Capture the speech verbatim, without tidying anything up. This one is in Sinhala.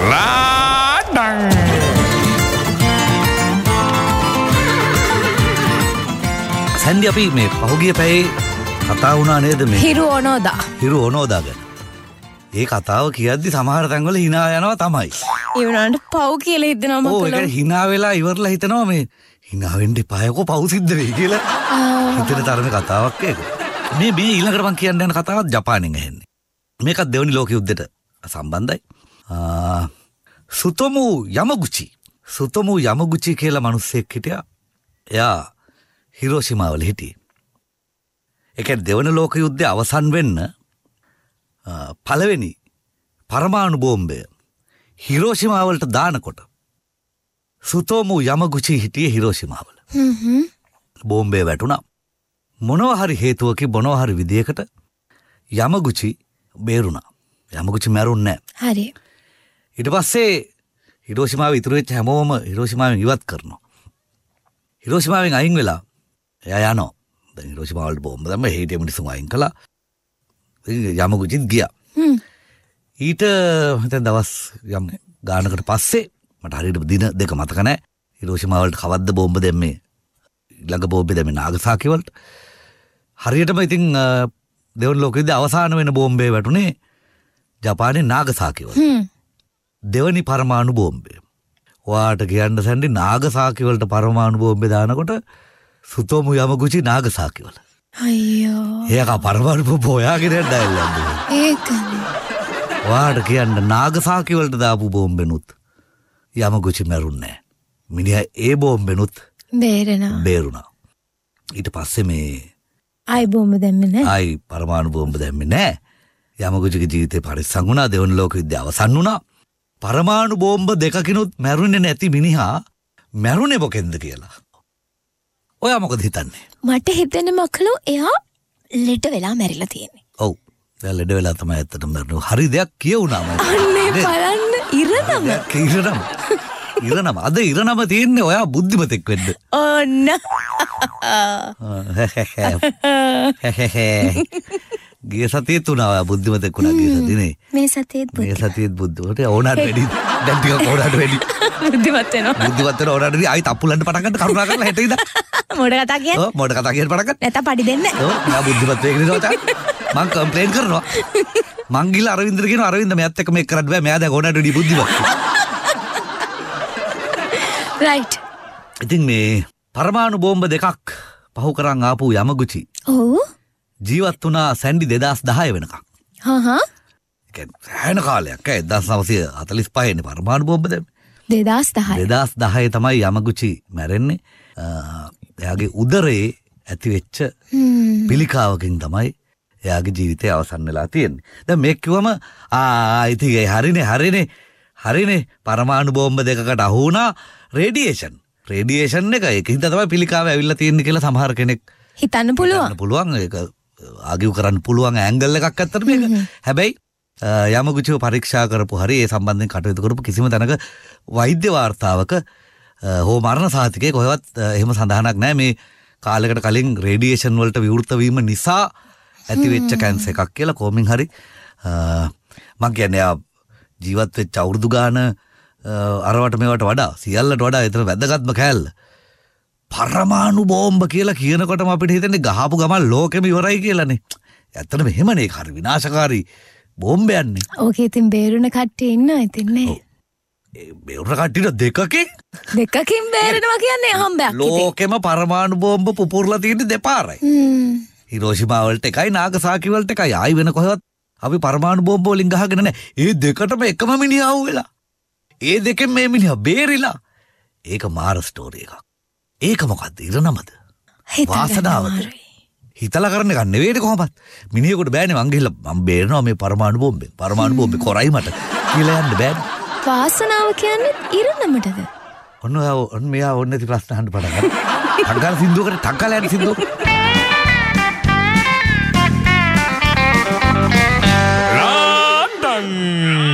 ලාඩං සැන්ඩි අපි මේ පහුගිය පැයේ කතා වුණා නේද මේ හිරු ඕනෝදා හිරු ඕනෝදා ගැන. ඒ කතාව කියද්දි සමහර තැන්වල hina යනවා තමයි. ඒ වුණාට පව් කියලා හිතනවා මම. ඔව් ඒක hina වෙලා ඉවරලා හිතනවා මේ hina වෙන්න එපායකෝ පව් සිද්ධ වෙයි කියලා. හිතන තරමේ කතාවක් ඒක. මේ මේ ඊළඟට මම කියන්න යන කතාවක් ජපානෙන් ඇහෙන්නේ. මේකත් දෙවනි ලෝක යුද්ධයට සම්බන්ධයි. සුතොමු යමගුචි සුතොමු යමගුචි කියලා මිනිස්සෙක් හිටියා. එයා හිරෝෂිමා වල හිටියේ. ඒ කියන්නේ දෙවන ලෝක යුද්ධය අවසන් වෙන්න පළවෙනි පරමාණු බෝම්බය හිරෝෂිමා වලට දානකොට සුතොමු යමගුචි හිටියේ හිරෝෂිමා වල. හ්ම් හ්ම්. බෝම්බය වැටුණා. මොනවා හරි හේතුවකින් මොනවා හරි විදියකට යමගුචි බේරුණා. යමගුචි මැරුන්නේ නැහැ. හරි. ඊට පස්සේ හිරෝෂිමාවේ ඉතුරු වෙච්ච හැමෝම හිරෝෂිමාවෙන් ඉවත් කරනවා. හිරෝෂිමාවෙන් අයින් වෙලා එයා යනවා. දැන් හිරෝෂිමා වල බෝම්බ දැම්ම හේටිය මිනිස්සුන් අයින් කළා. යමගුචිත් ගියා. හ්ම්. ඊට හිතෙන් දවස් යම් ගානකට පස්සේ මට හරියට දින දෙක මතක නැහැ. හිරෝෂිමා වලට කවද්ද බෝම්බ දැම්මේ? ළඟ බෝම්බ දැම්මේ නාගසාකි වලට. හරියටම ඉතින් දෙවන ලෝක යුද්ධයේ අවසාන වෙන බෝම්බේ වැටුනේ ජපානයේ නාගසාකි වල. හ්ම්. දෙවනි පරමාණු බෝම්බය. ඔයාට කියන්න සැන්ඩි නාගසාකි වලට පරමාණු බෝම්බේ දානකොට සුතොමු යමගුචි නාගසාකි වල. අයියෝ. ඒක පරමාණු බෝම්බ හොයාගෙන යන්නයි. ඒකනේ. ඔයාට කියන්න නාගසාකි වලට දාපු බෝම්බෙනුත් යමගුචි මැරුන්නේ නැහැ. මිනිහා ඒ බෝම්බෙනුත් බේරෙනා. බේරුණා. ඊට පස්සේ මේ ආයි බෝම්බ දැම්මේ නැහැ. ආයි පරමාණු බෝම්බ දැම්මේ නැහැ. යමගුචිගේ ජීවිතේ පරිස්සම් වුණා. දෙවන ලෝක යුද්ධය අවසන් වුණා. පරමාණු බෝම්බ දෙකකිනුත් මැරුණේ නැති මිනිහා මැරුණේ මොකෙන්ද කියලා. ඔයා මොකද හිතන්නේ? මට හිතෙන්නේ මකලෝ එයා ලෙඩ වෙලා මැරිලා තියෙන්නේ. ඔව්. එයා ලෙඩ වෙලා තමයි ඇත්තටම මැරුණේ. හරි දෙයක් කියවුණා මම. අනේ බලන්න ඉරනම. ඉරනම. ඉරනම. අද ඉරනම තියෙන්නේ ඔයා බුද්ධිමතෙක් වෙන්න. ඔන්න. ගිය සතියේ තුනා ඔයා බුද්ධිමතෙක් වුණා ගිය සතියේ. මේ සතියේත් බුද්ධ. මේ සතියේත් බුද්ධ. ඕනට වැඩි. දැන් ටිකක් ඕනට වැඩි. බුද්ධිමත් වෙනවා. බුද්ධිමත් වෙනවා ඕනට වැඩි. ආයි තප්පුලන්න පටන් ගන්න කරුණා කරලා හෙට ඉඳන්. මොඩ කතා කියන්නේ? ඔව් මොඩ කතා කියන පටන් ගන්න. නැත්නම් පඩි දෙන්න. ඔව් මම බුද්ධිමත් වෙගෙන ඉන්නවා තා. මං කම්ප්ලේන් කරනවා. මං ගිහලා අරවින්දට කියනවා අරවින්ද මෙයාත් එක්ක මේක කරන්න බෑ. මෙයා දැන් ඕනට වැඩි බුද්ධිමත්. රයිට්. ඉතින් මේ පරමාණු බෝම්බ දෙකක් පහු කරන් ආපු යමගුචි. ඔව්. ජීවත් වුණා සැන්ඩි දෙදාස් දහය වෙනකම්. හා හා. ඒ කියන්නේ හැන කාලයක් ඈ එක්දාස් නවසිය හතළිස් පහේ නේ පරමාණු බෝම්බ දැම්මේ. දෙදාස් දහය. දෙදාස් දහය තමයි යමගුචි මැරෙන්නේ. එයාගේ උදරයේ ඇති වෙච්ච පිළිකාවකින් තමයි එයාගේ ජීවිතය අවසන් වෙලා තියෙන්නේ. දැන් මේක කිව්වම ආ ඉතින් ඒ හරිනේ හරිනේ හරිනේ පරමාණු බෝම්බ දෙකකට අහු වුණා රේඩියේෂන්. රේඩියේෂන් එක ඒකින්ද තමයි පිළිකාව ඇවිල්ලා තියෙන්නේ කියලා සමහර කෙනෙක් හිතන්න පුළුවන්. හිතන්න පුළුවන් ඒක ආගිව් කරන්න පුළුවන් ඇන්ගල් එකක් අත්තට මේක. හැබැයි යමගුචිව පරීක්ෂා කරපු හරි ඒ සම්බන්ධයෙන් කටයුතු කරපු කිසිම තැනක වෛද්‍ය වාර්තාවක හෝ මරණ සහතිකයේ කොහෙවත් එහෙම සඳහනක් නැහැ මේ කාලයකට කලින් රේඩියේෂන් වලට විවෘත වීම නිසා ඇති වෙච්ච කැන්සර් එකක් කියලා කොමින් හරි මම කියන්නේ ආ ජීවත් වෙච්ච අවුරුදු ගාන අරවට මේවට වඩා සියල්ලට වඩා ඒතර වැදගත්ම කෑල්ල පරමාණු බෝම්බ කියලා කියනකොටම අපිට හිතෙන්නේ ගහපු ගමන් ලෝකෙම ඉවරයි කියලානේ. ඇත්තටම එහෙමනේ ඒක හරි විනාශකාරී බෝම්බයන්නේ. ඕකේ ඉතින් බේරුණ කට්ටිය ඉන්නවා ඉතින් නේ. ඒ බේරුණ කට්ටියට දෙකකින් දෙකකින් බේරෙනවා කියන්නේ හම්බයක්. ලෝකෙම පරමාණු බෝම්බ පුපුරලා තියෙන්නේ දෙපාරයි. හ්ම්. හිරෝෂිමා වලට එකයි නාගසාකි වලට එකයි. ආයි වෙන කොහෙවත් අපි පරමාණු බෝම්බ වලින් ගහගෙන නැහැ. ඒ දෙකටම එකම මිනිහා ආවෙලා. ඒ දෙකෙන් මේ මිනිහා බේරිලා. ඒක මාර ස්ටෝරි එකක්. ඒක මොකද්ද ඉරනමද? වාසනාවද? හිතලා කරන එක නෙවෙයිද කොහොමද? මිනිහෙකුට බෑනේ මං ගිහලා මං බේරනවා මේ පරමාණු බෝම්බෙන්. පරමාණු බෝම්බේ කොරයි මට කියලා යන්න බෑනේ. වාසනාව කියන්නේ ඉරනමටද? ඔන්න ඔන්න මෙයා ඕනේ නැති ප්‍රශ්න අහන්න පටන් ගත්තා. ටංගල් සින්දුවකට ටංගල් යන සින්දුව